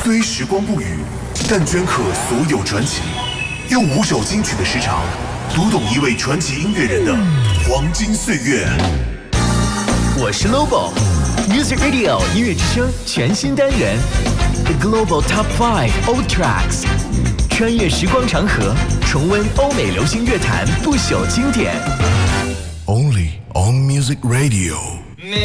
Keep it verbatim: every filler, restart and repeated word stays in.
虽时光不语，但镌刻所有传奇。用五首金曲的时长，读懂一位传奇音乐人的黄金岁月。 我是 Lobo Music Radio 音乐之声全新单元 The Global Top Five Old Tracks， 穿越时光长河，重温欧美流行乐坛不朽经典。 Only on Music Radio。